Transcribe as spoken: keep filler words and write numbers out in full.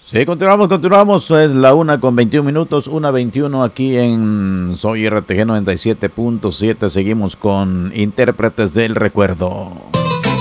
Sí, continuamos, continuamos. Es la una con veintiún minutos, una veintiuno aquí en Soy R T G noventa y siete punto siete. Seguimos con Intérpretes del Recuerdo.